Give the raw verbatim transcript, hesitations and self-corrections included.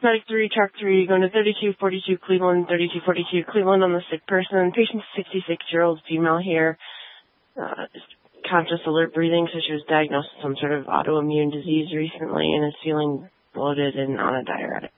Medic three, Track three, going to thirty-two forty-two Cleveland, thirty-two forty-two Cleveland on the sick person. Patient sixty-six-year-old female here. Uh, conscious, alert breathing, so she was diagnosed with some sort of autoimmune disease recently and is feeling bloated and on a diuretic.